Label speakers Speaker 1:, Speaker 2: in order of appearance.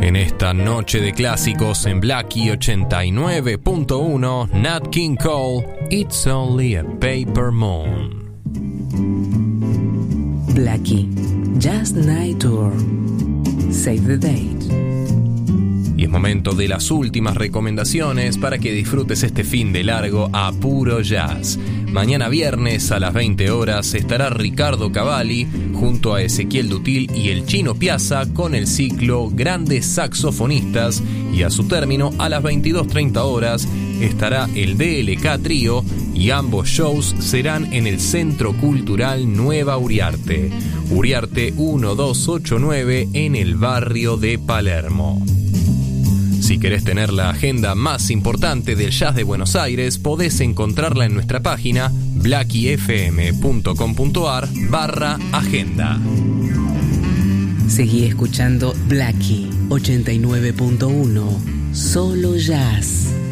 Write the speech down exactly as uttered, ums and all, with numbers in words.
Speaker 1: En esta noche de clásicos en Blackie ochenta y nueve punto uno, Nat King Cole, It's Only a Paper Moon.
Speaker 2: Blackie, Jazz Night Tour. Save the date.
Speaker 1: Y es momento de las últimas recomendaciones para que disfrutes este fin de largo a puro jazz. Mañana viernes a las veinte horas estará Ricardo Cavalli junto a Ezequiel Dutil y el Chino Piazza con el ciclo Grandes Saxofonistas, y a su término a las veintidós treinta horas estará el D L K Trío, y ambos shows serán en el Centro Cultural Nueva Uriarte, Uriarte uno dos ocho nueve en el barrio de Palermo. Si querés tener la agenda más importante del jazz de Buenos Aires, podés encontrarla en nuestra página blackiefm.com.ar barra agenda.
Speaker 2: Seguí escuchando Blackie ochenta y nueve punto uno, solo jazz.